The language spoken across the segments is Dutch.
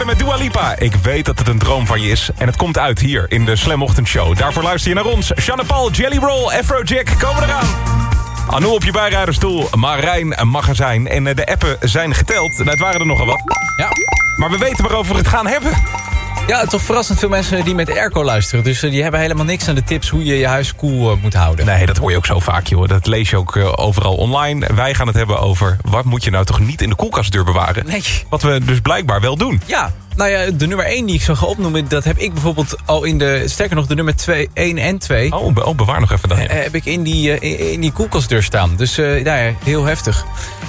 met Dua Lipa. Ik weet dat het een droom van je is. En het komt uit hier in de Slam Ochtendshow. Daarvoor luister je naar ons. Jeanne Paul, Jelly Roll, Afrojack komen eraan. Anouk op je bijrijdersstoel, Marijn, een magazijn. En de appen zijn geteld. Het waren er nogal wat. Ja. Maar we weten waarover we het gaan hebben. Ja, toch verrassend veel mensen die met airco luisteren. Dus die hebben helemaal niks aan de tips hoe je je huis koel moet houden. Nee, dat hoor je ook zo vaak, joh. Dat lees je ook overal online. Wij gaan het hebben over wat moet je nou toch niet in de koelkastdeur bewaren. Nee. Wat we dus blijkbaar wel doen. Ja, nou ja, de nummer 1 die ik zo ga opnoemen, dat heb ik bijvoorbeeld al in de, sterker nog, de nummer 1 en 2. Oh, bewaar nog even dan. Heb ik in die koelkastdeur staan. Dus ja, heel heftig.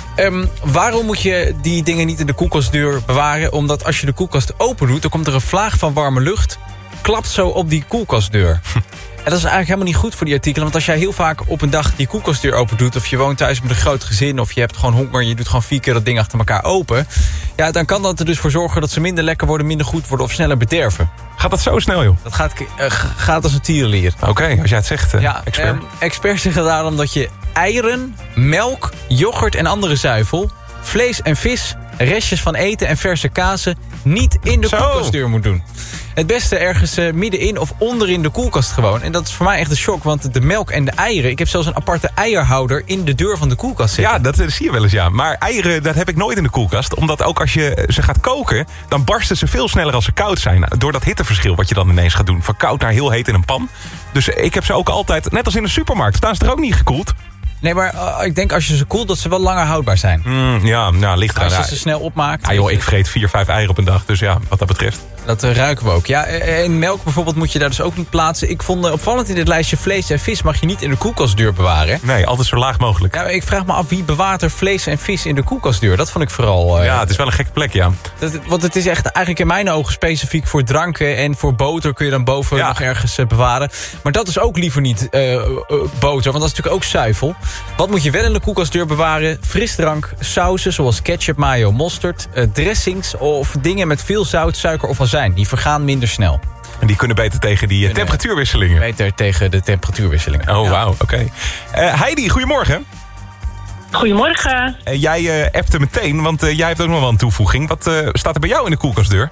Waarom moet je die dingen niet in de koelkastdeur bewaren? Omdat als je de koelkast open doet, dan komt er een vlaag van warme lucht, klapt zo op die koelkastdeur. En dat is eigenlijk helemaal niet goed voor die artikelen. Want als jij heel vaak op een dag die koelkastdeur open doet, of je woont thuis met een groot gezin, of je hebt gewoon honger en je doet gewoon 4 keer dat ding achter elkaar open, ja, dan kan dat er dus voor zorgen dat ze minder lekker worden, minder goed worden of sneller bederven. Gaat dat zo snel, joh? Dat gaat als een tierenlier. Oké, als jij het zegt, ja, expert. Experts zeggen daarom dat je eieren, melk, yoghurt en andere zuivel, vlees en vis, restjes van eten en verse kazen niet in de koelkastdeur moet doen. Het beste ergens middenin of onderin de koelkast gewoon. En dat is voor mij echt een shock, want de melk en de eieren, ik heb zelfs een aparte eierhouder in de deur van de koelkast zitten. Ja, dat zie je wel eens, ja. Maar eieren, dat heb ik nooit in de koelkast. Omdat ook als je ze gaat koken, dan barsten ze veel sneller als ze koud zijn. Door dat hitteverschil wat je dan ineens gaat doen. Van koud naar heel heet in een pan. Dus ik heb ze ook altijd, net als in de supermarkt, staan ze er ook niet gekoeld. Nee, maar ik denk als je ze koelt, dat ze wel langer houdbaar zijn. Ja, nou, ligt eraan. Als je ze snel opmaakt. Ja, joh, ik vreet 4-5 eieren op een dag. Dus ja, wat dat betreft. Dat ruiken we ook. Ja, en melk bijvoorbeeld moet je daar dus ook niet plaatsen. Ik vond opvallend in dit lijstje vlees en vis mag je niet in de koelkastdeur bewaren. Nee, altijd zo laag mogelijk. Ja, ik vraag me af wie bewaart er vlees en vis in de koelkastdeur. Dat vond ik vooral... ja, het is wel een gekke plek, ja. Want het is echt eigenlijk in mijn ogen specifiek voor dranken. En voor boter kun je dan boven nog ergens bewaren. Maar dat is ook liever niet boter, want dat is natuurlijk ook zuivel. Wat moet je wel in de koelkastdeur bewaren? Frisdrank, sauzen zoals ketchup, mayo, mosterd, dressings of dingen met veel zout, suiker of azijn. Die vergaan minder snel. En die kunnen beter tegen die temperatuurwisselingen. Beter tegen de temperatuurwisselingen. Oh, wauw, oké. Heidi, goedemorgen. Goedemorgen. Jij appte meteen, want jij hebt ook nog wel een toevoeging. Wat staat er bij jou in de koelkastdeur?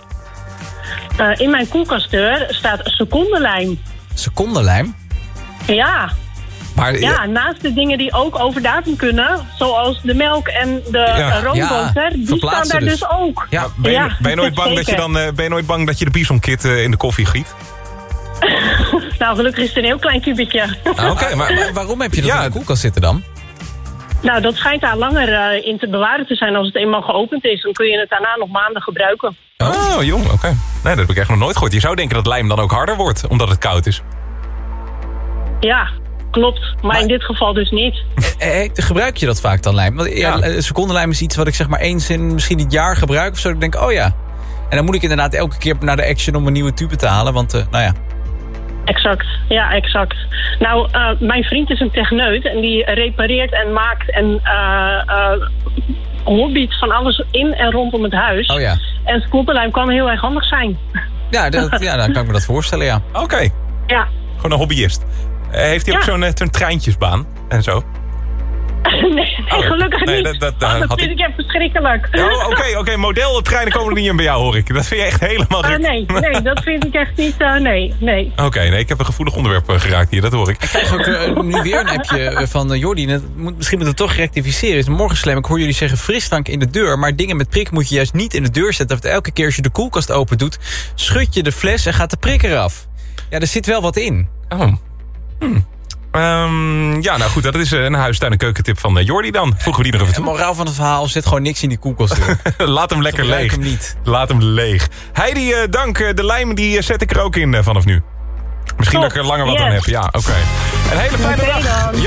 In mijn koelkastdeur staat secondenlijm. Secondenlijm? Ja. Maar, ja, naast de dingen die ook over datum kunnen, zoals de melk en de roomboter, die staan daar dus ook. Ja, ben je nooit bang dat je dan ben je nooit bang dat je de bisonkit in de koffie giet? Nou, gelukkig is het een heel klein kubetje. Oké, maar waarom heb je dat in de koelkast zitten dan? Nou, dat schijnt daar langer in te bewaren te zijn als het eenmaal geopend is. Dan kun je het daarna nog maanden gebruiken. Oh, jong, oké. Nee, dat heb ik echt nog nooit gehoord. Je zou denken dat lijm dan ook harder wordt, omdat het koud is. Ja, klopt. Maar in dit geval dus niet. Gebruik je dat vaak dan, lijm? Want secondenlijm is iets wat ik zeg maar eens in misschien het jaar gebruik of zo. Ik denk, oh ja. En dan moet ik inderdaad elke keer naar de Action om een nieuwe tube te halen. Want, nou ja. Exact, ja, exact. Nou, mijn vriend is een techneut en die repareert en maakt en hobbyt van alles in en rondom het huis. Oh ja. En secondenlijm kan heel erg handig zijn. Ja, dan kan ik me dat voorstellen, ja. Oké. Ja. Gewoon een hobbyist. Heeft hij ook zo'n treintjesbaan en zo? Nee, gelukkig niet. Dat vind ik echt verschrikkelijk. Oh, oké. Modeltreinen komen er niet in bij jou, hoor ik. Dat vind je echt helemaal gek. Nee, dat vind ik echt niet. Nee. Oké, ik heb een gevoelig onderwerp geraakt hier, dat hoor ik. Ik krijg ook nu weer een appje van Jordi. Misschien moet het toch rectificeren. Is morgen slam. Ik hoor jullie zeggen frisdrank in de deur. Maar dingen met prik moet je juist niet in de deur zetten. Want elke keer als je de koelkast open doet, schud je de fles en gaat de prik eraf. Ja, er zit wel wat in. Oh. Ja, nou goed, dat is een huistuin- en keukentip van Jordi dan. Voegen we die nog even toe. De moraal van het verhaal, zet gewoon niks in die koelkast. Laat hem lekker leeg. Hem niet. Laat hem leeg. Heidi, dank. De lijm die zet ik er ook in vanaf nu. Misschien dat ik er langer wat aan heb. Ja, oké. Een hele fijne dag.